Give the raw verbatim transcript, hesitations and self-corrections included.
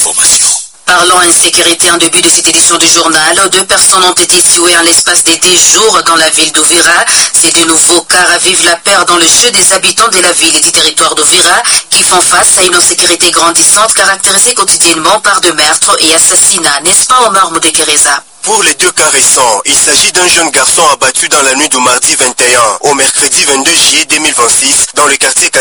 informations. Parlons insécurité en début de cette édition du journal. Deux personnes ont été tuées en l'espace de dix jours dans la ville d'Uvira. Ces deux nouveaux cas ravivent la peur dans le jeu des habitants de la ville et du territoire d'Uvira qui font face à une insécurité grandissante caractérisée quotidiennement par de meurtres et assassinats. N'est-ce pas, Omar Moudekereza? Pour les deux cas récents, il s'agit d'un jeune garçon abattu dans la nuit du mardi vingt et un au mercredi vingt-deux juillet deux mille vingt-six dans le quartier